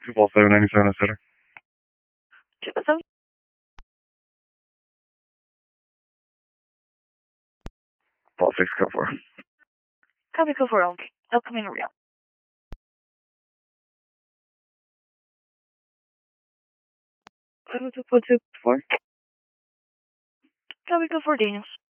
24797 center. 247. Fall 6 code 4. Copy code 4 only. Upcoming real. Copy code 4. Copy code 4 Daniels.